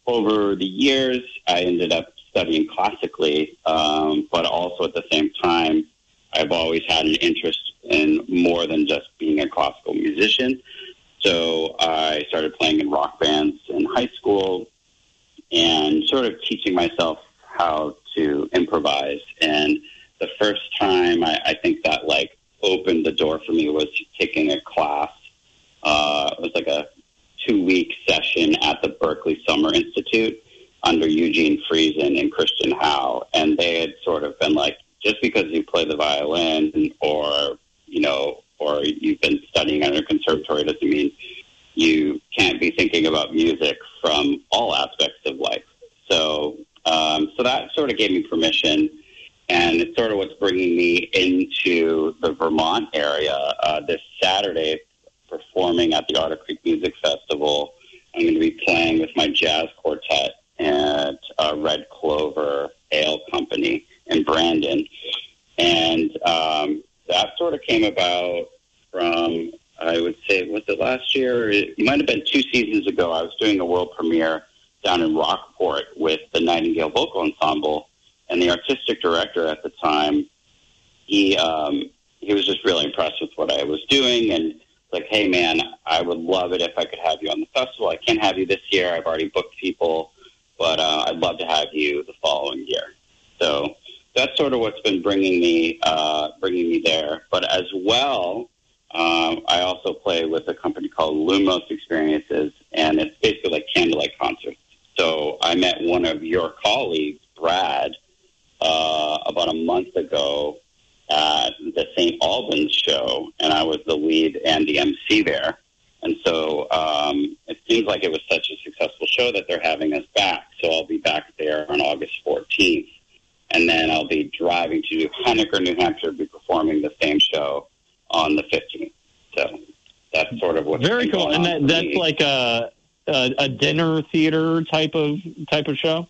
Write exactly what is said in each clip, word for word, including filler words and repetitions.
over the years, I ended up studying classically, um, but also at the same time, I've always had an interest in more than just being a classical musician. So I started playing in rock bands in high school and sort of teaching myself how to improvise. And the first time I, I think that like opened the door for me was taking a class. Uh, it was like a two-week session at the Berklee Summer Institute under Eugene Friesen and Christian Howe. And they had sort of been like, just because you play the violin or, you know, or you've been studying at a conservatory doesn't mean you can't be thinking about music from all aspects of life. So, um, so that sort of gave me permission, and it's sort of what's bringing me into the Vermont area. Uh, this Saturday, performing at the Otter Creek Music Festival, I'm going to be playing with my jazz quartet at uh, Red Clover Ale Company in Brandon. And um, that sort of came about from, I would say, was it last year? It might have been two seasons ago. I was doing a world premiere down in Rockport with the Nightingale Vocal Ensemble, and the artistic director at the time, he um, he was just really impressed with what I was doing, and like, hey, man, I would love it if I could have you on the festival. I can't have you this year. I've already booked people, but uh, I'd love to have you the following year. So that's sort of what's been bringing me uh, bringing me there. But as well, um, I also play with a company called Lumos Experiences, and it's basically like candlelight concerts. So I met one of your colleagues, Brad, uh, about a month ago at the Saint Albans show, and I was the lead and the M C there. And so um, it seems like it was such a successful show that they're having us back. So I'll be back there on August fourteenth. And then I'll be driving to New Hampshire, New Hampshire, to be performing the same show on the fifteenth. So that's sort of what's very cool. And that, that's me. like a, a a dinner theater type of type of show.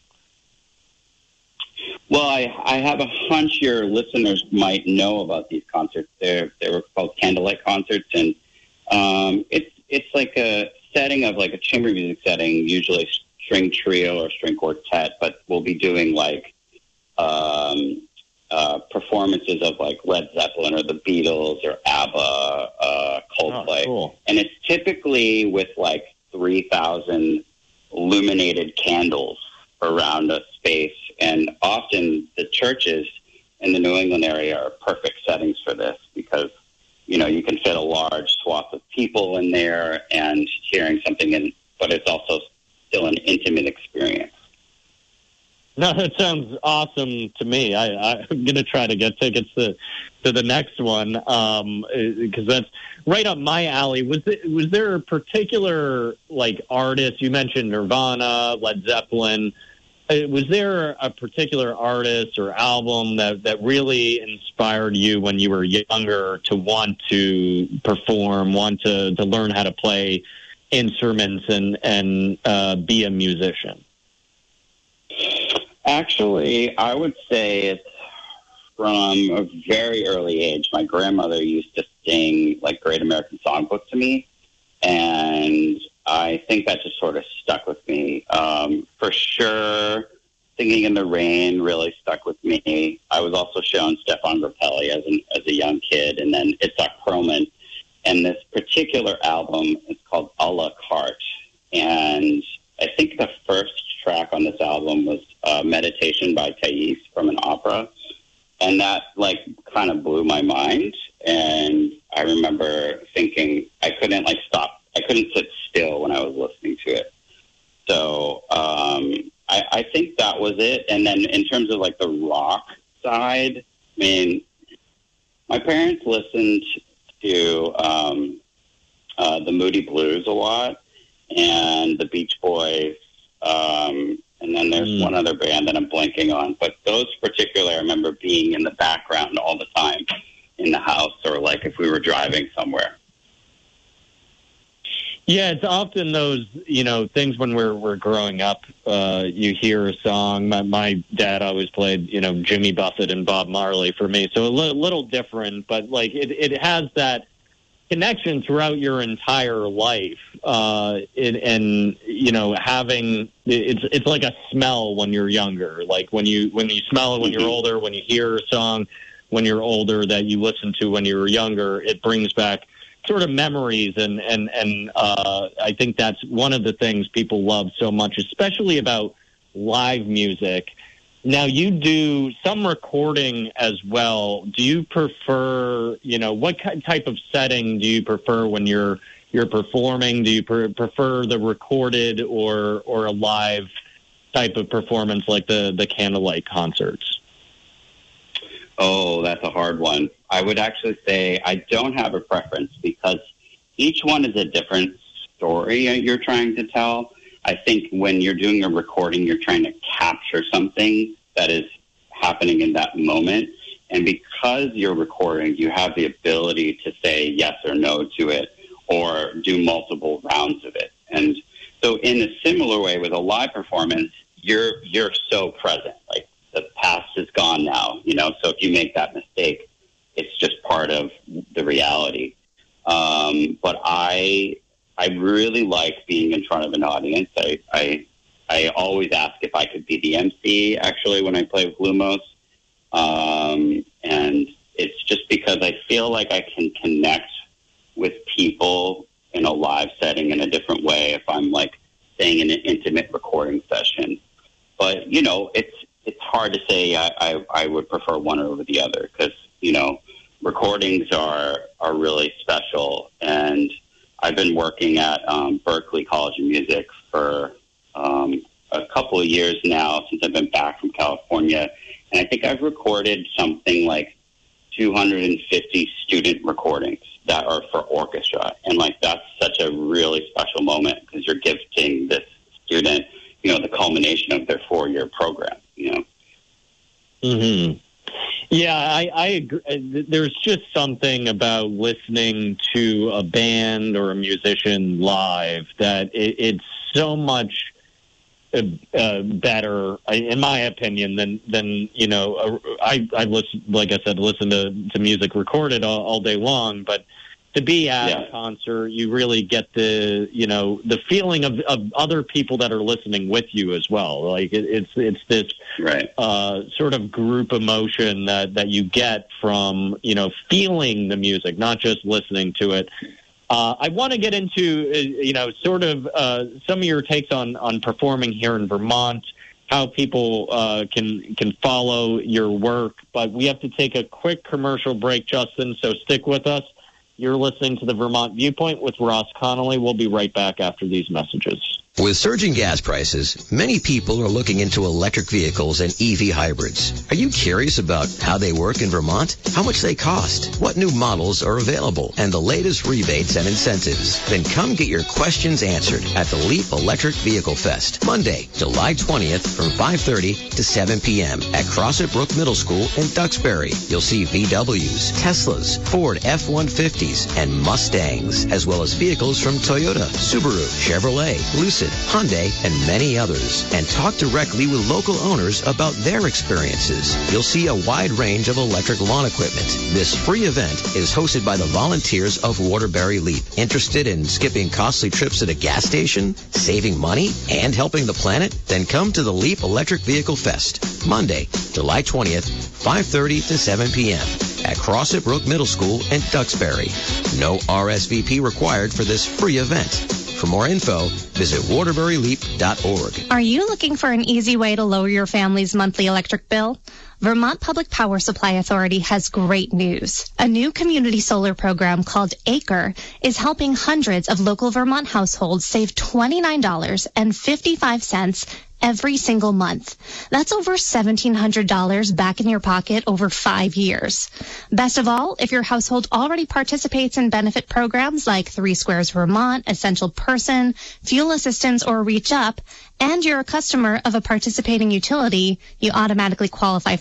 Well, I, I have a hunch your listeners might know about these concerts. They're they were called candlelight concerts, and um, it's it's like a setting of like a chamber music setting, usually string trio or string quartet, but we'll be doing like um, uh, performances of like Led Zeppelin or the Beatles or ABBA, uh, Coldplay, oh, cool. And it's typically with like three thousand illuminated candles around a space. And often the churches in the New England area are perfect settings for this because, you know, you can fit a large swath of people in there and hearing something, in, but it's also still an intimate experience. No, that sounds awesome to me. I, I'm going to try to get tickets to, to the next one because um, that's right up my alley. Was it, was there a particular, like, artist? You mentioned Nirvana, Led Zeppelin. Was there a particular artist or album that, that really inspired you when you were younger to want to perform, want to, to learn how to play instruments and, and uh, be a musician? Actually, I would say it's from a very early age. My grandmother used to sing like Great American Songbook to me, and I think that just sort of stuck with me. Um, for sure, Singing in the Rain really stuck with me. I was also shown Stefan Grappelli as, an, as a young kid, and then Itzhak Perlman. And this particular album is called A La Carte. And I think the first track on this album was uh, Meditation by Thais from an opera. And that, like, kind of blew my mind. And I remember thinking I couldn't, like, stop. I couldn't sit still when I was listening to it. So um, I, I think that was it. And then in terms of, like, the rock side, I mean, my parents listened to um, uh, the Moody Blues a lot and the Beach Boys. Um, and then there's mm. one other band that I'm blanking on. But those particularly, I remember being in the background all the time in the house or, like, if we were driving somewhere. Yeah, it's often those, you know, things when we're we're growing up, uh, you hear a song. My, my dad always played, you know, Jimmy Buffett and Bob Marley for me. So a li- little different, but, like, it, it has that connection throughout your entire life, uh, and, and you know, having it's it's like a smell when you're younger, like when you when you smell it when you're older, when you hear a song when you're older that you listened to when you were younger, it brings back sort of memories, and and and uh, I think that's one of the things people love so much, especially about live music. Now, you do some recording as well. Do you prefer, you know, what type of setting do you prefer when you're you're performing? Do you pre- prefer the recorded or or a live type of performance like the, the Candlelight concerts? Oh, that's a hard one. I would actually say I don't have a preference because each one is a different story you're trying to tell. I think when you're doing a recording, you're trying to capture something that is happening in that moment. And because you're recording, you have the ability to say yes or no to it or do multiple rounds of it. And so in a similar way with a live performance, you're you're so present. Like the past is gone now, you know, so if you make that mistake, it's just part of the reality. Um, but I... I really like being in front of an audience. I, I I always ask if I could be the M C, actually, when I play with Lumos. Um, and it's just because I feel like I can connect with people in a live setting in a different way if I'm, like, staying in an intimate recording session. But, you know, it's it's hard to say I, I, I would prefer one over the other because, you know, recordings are, are really special. And I've been working at um, Berklee College of Music for um, a couple of years now since I've been back from California. And I think I've recorded something like two hundred fifty student recordings that are for orchestra. And, like, that's such a really special moment because you're gifting this student, you know, the culmination of their four-year program, you know. Mm-hmm. Yeah, I, I agree. There's just something about listening to a band or a musician live that it, it's so much uh, uh, better, in my opinion, than than you know. Uh, I I listen, like I said, listen to, to music recorded all, all day long, but to be at yeah. a concert, you really get the you know the feeling of, of other people that are listening with you as well. Like it, it's it's this right. uh, sort of group emotion that, that you get from you know feeling the music, not just listening to it. Uh, I want to get into uh, you know sort of uh, some of your takes on, on performing here in Vermont, how people uh, can can follow your work. But we have to take a quick commercial break, Justin. So stick with us. You're listening to the Vermont Viewpoint with Ross Connolly. We'll be right back after these messages. With surging gas prices, many people are looking into electric vehicles and E V hybrids. Are you curious about how they work in Vermont? How much they cost? What new models are available? And the latest rebates and incentives? Then come get your questions answered at the Leap Electric Vehicle Fest, Monday, July twentieth from five thirty to seven p.m. at Crossett Brook Middle School in Duxbury. You'll see V Ws, Teslas, Ford F one fifties, and Mustangs, as well as vehicles from Toyota, Subaru, Chevrolet, Lucid, Hyundai, and many others, and talk directly with local owners about their experiences. You'll see a wide range of electric lawn equipment. This free event is hosted by the volunteers of Waterbury Leap. Interested in skipping costly trips at a gas station, saving money, and helping the planet? Then come to the Leap Electric Vehicle Fest, Monday, July twentieth, five thirty to seven p.m. at Crossett Brook Middle School in Duxbury. No R S V P required for this free event. For more info, visit waterbury leap dot org. Are you looking for an easy way to lower your family's monthly electric bill? Vermont Public Power Supply Authority has great news. A new community solar program called ACRE is helping hundreds of local Vermont households save twenty-nine dollars and fifty-five cents every single month. That's over seventeen hundred dollars back in your pocket over five years. Best of all, if your household already participates in benefit programs like Three Squares Vermont, Essential Person, Fuel Assistance, or Reach Up, and you're a customer of a participating utility, you automatically qualify for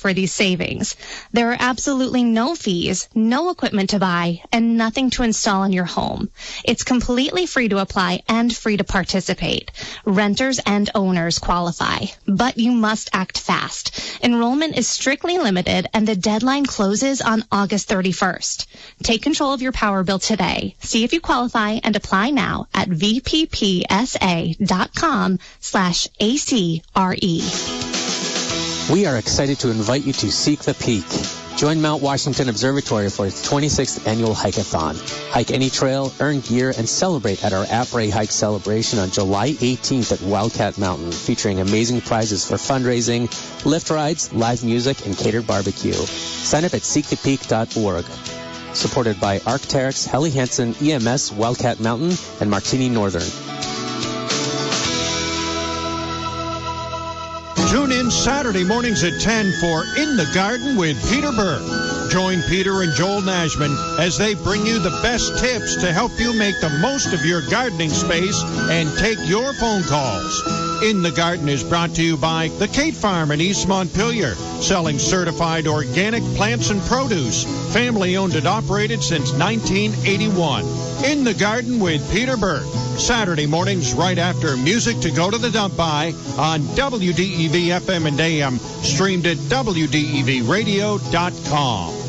for these savings. There are absolutely no fees, no equipment to buy, and nothing to install in your home. It's completely free to apply and free to participate. Renters and owners qualify, but you must act fast. Enrollment is strictly limited, and the deadline closes on August thirty-first. Take control of your power bill today. See if you qualify and apply now at vppsa.com slash A-C-R-E. We are excited to invite you to Seek the Peak. Join Mount Washington Observatory for its twenty-sixth annual hike-a-thon. Hike any trail, earn gear, and celebrate at our Après Hike celebration on July eighteenth at Wildcat Mountain, featuring amazing prizes for fundraising, lift rides, live music, and catered barbecue. Sign up at seek the peak dot org. Supported by Arc'teryx, Helly Hansen, E M S, Wildcat Mountain, and Martini Northern. Tune in Saturday mornings at ten for In the Garden with Peter Burke. Join Peter and Joel Nashman as they bring you the best tips to help you make the most of your gardening space and take your phone calls. In the Garden is brought to you by the Kate Farm in East Montpelier, selling certified organic plants and produce, family-owned and operated since nineteen eighty-one. In the Garden with Peter Burke, Saturday mornings right after Music to Go to the Dump By on W D E V F M and A M, streamed at W D E V radio dot com.